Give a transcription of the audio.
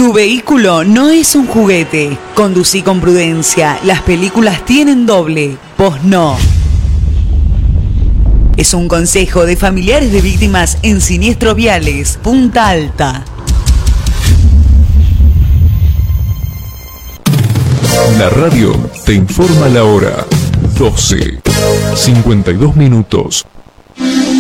Tu vehículo no es un juguete. Conducí con prudencia. Las películas tienen doble. Vos no. Es un consejo de familiares de víctimas en siniestros viales. Punta Alta. La radio te informa la hora. 12:52 minutos.